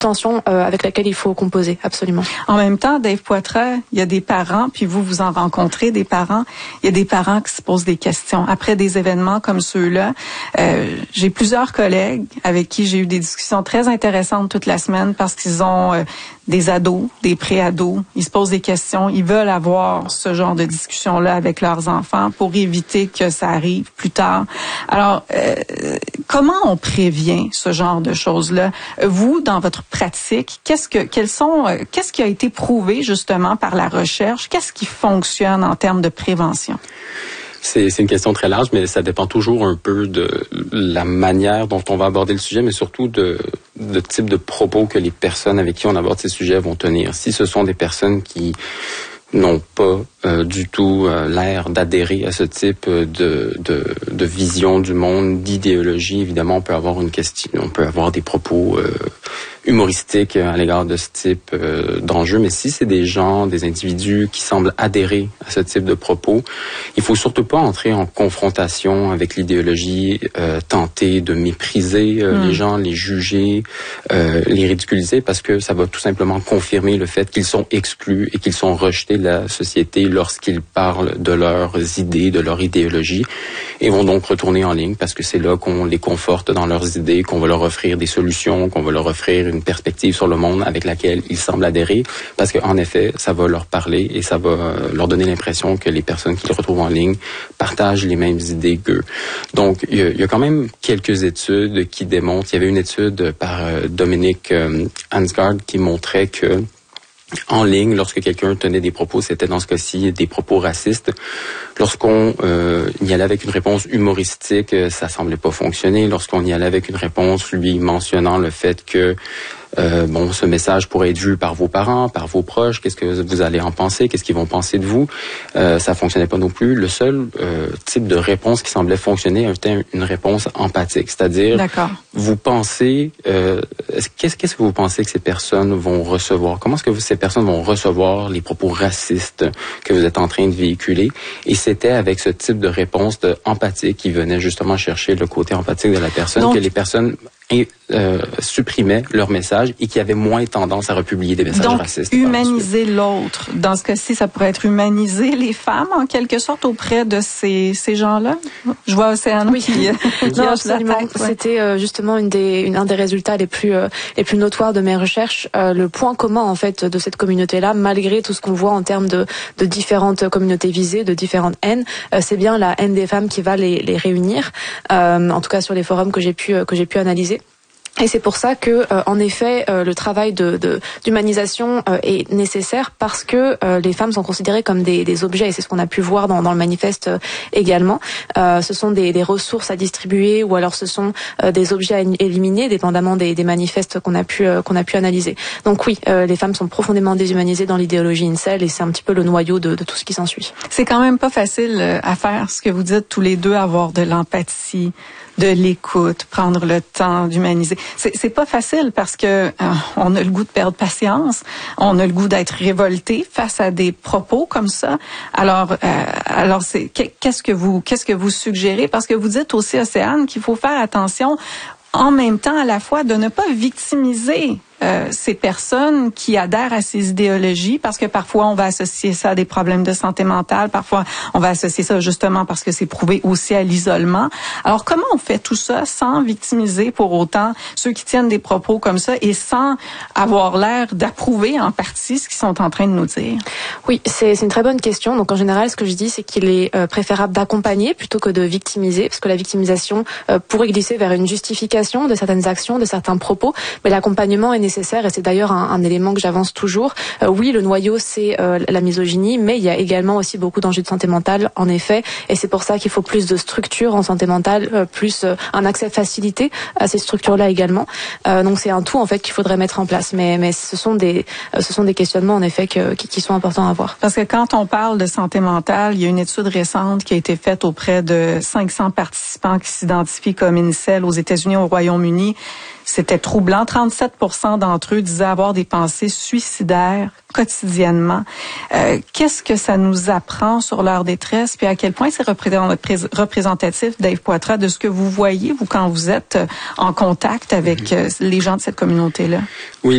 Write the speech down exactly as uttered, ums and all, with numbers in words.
tension euh, avec laquelle il faut composer, absolument. En même temps, Dave Poitras, il y a des parents, puis vous, vous en rencontrez des parents, il y a des parents qui se posent des questions. Après des événements comme ceux-là, euh, j'ai plusieurs collègues avec qui j'ai eu des discussions très intéressantes toute la semaine parce qu'ils ont euh, des ados, des pré-ados, ils se posent des questions, ils veulent avoir ce genre de discussion-là avec leurs enfants pour éviter que ça arrive plus tard. Alors, euh, comment on prévient ce genre de choses-là? Vous, dans votre pratique, qu'est-ce que, quels sont, euh, qu'est-ce qui a été prouvé justement par la recherche? Qu'est-ce qui fonctionne en termes de prévention? C'est, c'est une question très large, mais ça dépend toujours un peu de la manière dont on va aborder le sujet, mais surtout de, de type de propos que les personnes avec qui on aborde ces sujets vont tenir. Si ce sont des personnes qui n'ont pas euh, du tout euh, l'air d'adhérer à ce type de, de, de vision du monde, d'idéologie, évidemment, on peut avoir une question, on peut avoir des propos euh, humoristiques à l'égard de ce type euh, d'enjeu, mais si c'est des gens, des individus qui semblent adhérer à ce type de propos, il faut surtout pas entrer en confrontation avec l'idéologie, euh, tenter de mépriser euh, mmh. les gens, les juger, euh, les ridiculiser, parce que ça va tout simplement confirmer le fait qu'ils sont exclus et qu'ils sont rejetés de la société lorsqu'ils parlent de leurs idées, de leur idéologie, et vont donc retourner en ligne parce que c'est là qu'on les conforte dans leurs idées, qu'on va leur offrir des solutions, qu'on va leur offrir une perspective sur le monde avec laquelle ils semblent adhérer, parce qu'en effet, ça va leur parler et ça va leur donner l'impression que les personnes qu'ils retrouvent en ligne partagent les mêmes idées qu'eux. Donc, il y a, il y a quand même quelques études qui démontrent, il y avait une étude par euh, Dominique euh, Hansgaard qui montrait que en ligne, lorsque quelqu'un tenait des propos, c'était dans ce cas-ci des propos racistes. Lorsqu'on euh, y allait avec une réponse humoristique, ça semblait pas fonctionner. Lorsqu'on y allait avec une réponse lui mentionnant le fait que Euh, bon, ce message pourrait être vu par vos parents, par vos proches. Qu'est-ce que vous allez en penser? Qu'est-ce qu'ils vont penser de vous? Euh, ça fonctionnait pas non plus. Le seul euh, type de réponse qui semblait fonctionner était une réponse empathique, c'est-à-dire D'accord. vous pensez, euh, qu'est-ce, qu'est-ce que vous pensez que ces personnes vont recevoir? Comment est-ce que ces personnes vont recevoir les propos racistes que vous êtes en train de véhiculer? Et c'était avec ce type de réponse de empathique qui venait justement chercher le côté empathique de la personne. Donc, que les personnes et euh, supprimaient leur message et qui avaient moins tendance à republier des messages donc, racistes. Donc, humaniser l'autre. Dans ce cas-ci, ça pourrait être humaniser les femmes, en quelque sorte, auprès de ces, ces gens-là. Je vois Océane oui. qui... non, absolument. Tête, ouais. C'était euh, justement une des, une, un des résultats les plus, euh, les plus notoires de mes recherches. Euh, le point commun, en fait, de cette communauté-là, malgré tout ce qu'on voit en termes de, de différentes communautés visées, de différentes haines, euh, c'est bien la haine des femmes qui va les, les réunir. Euh, en tout cas, sur les forums que j'ai pu, que j'ai pu analyser. Et c'est pour ça que, euh, en effet, euh, le travail de, de d'humanisation euh, est nécessaire parce que euh, les femmes sont considérées comme des, des objets, et c'est ce qu'on a pu voir dans, dans le manifeste euh, également. Euh, ce sont des, des ressources à distribuer, ou alors ce sont euh, des objets à éliminer, dépendamment des, des manifestes qu'on a pu euh, qu'on a pu analyser. Donc oui, euh, les femmes sont profondément déshumanisées dans l'idéologie incel, et c'est un petit peu le noyau de, de tout ce qui s'ensuit. C'est quand même pas facile à faire, ce que vous dites tous les deux, avoir de l'empathie, de l'écoute, prendre le temps d'humaniser. C'est, c'est pas facile parce que euh, on a le goût de perdre patience, on a le goût d'être révolté face à des propos comme ça. Alors, euh, alors c'est qu'est-ce que vous qu'est-ce que vous suggérez? Parce que vous dites aussi, Océane, qu'il faut faire attention en même temps à la fois de ne pas victimiser Euh, ces personnes qui adhèrent à ces idéologies, parce que parfois on va associer ça à des problèmes de santé mentale, parfois on va associer ça justement parce que c'est prouvé aussi à l'isolement. Alors comment on fait tout ça sans victimiser pour autant ceux qui tiennent des propos comme ça et sans avoir l'air d'approuver en partie ce qu'ils sont en train de nous dire? Oui, c'est, c'est une très bonne question. Donc en général, ce que je dis, c'est qu'il est euh, préférable d'accompagner plutôt que de victimiser, parce que la victimisation euh, pourrait glisser vers une justification de certaines actions, de certains propos, mais l'accompagnement est nécessaire. nécessaire, et c'est d'ailleurs un, un élément que j'avance toujours. Euh, oui, le noyau, c'est euh, la misogynie, mais il y a également aussi beaucoup d'enjeux de santé mentale, en effet, et c'est pour ça qu'il faut plus de structures en santé mentale, euh, plus euh, un accès facilité à ces structures-là également. Euh, donc c'est un tout, en fait, qu'il faudrait mettre en place, mais, mais ce sont des, euh, ce sont des questionnements, en effet, que, qui, qui sont importants à avoir. Parce que quand on parle de santé mentale, il y a une étude récente qui a été faite auprès de cinq cents participants qui s'identifient comme incels aux États-Unis, au Royaume-Uni. C'était troublant. trente-sept pour cent d'entre eux disaient avoir des pensées suicidaires quotidiennement. Euh, qu'est-ce que ça nous apprend sur leur détresse, puis à quel point c'est représentatif, Dave Poitras, de ce que vous voyez, vous, quand vous êtes en contact avec les gens de cette communauté-là? Oui,